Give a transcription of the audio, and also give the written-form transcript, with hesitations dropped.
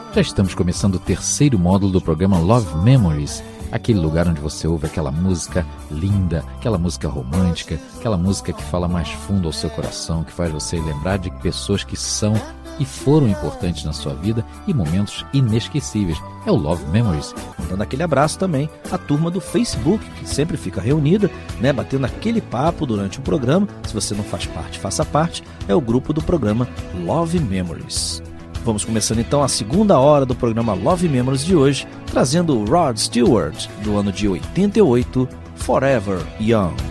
Já estamos começando o terceiro módulo do programa Love Memories, aquele lugar onde você ouve aquela música linda, aquela música romântica, aquela música que fala mais fundo ao seu coração, que faz você lembrar de pessoas que são e foram importantes na sua vida e momentos inesquecíveis. É o Love Memories. Dando aquele abraço também à turma do Facebook, que sempre fica reunida, né, batendo aquele papo durante o programa. Se você não faz parte, faça parte. É o grupo do programa Love Memories. Vamos começando então a segunda hora do programa Love Memories de hoje, trazendo o Rod Stewart, do ano de 88, Forever Young.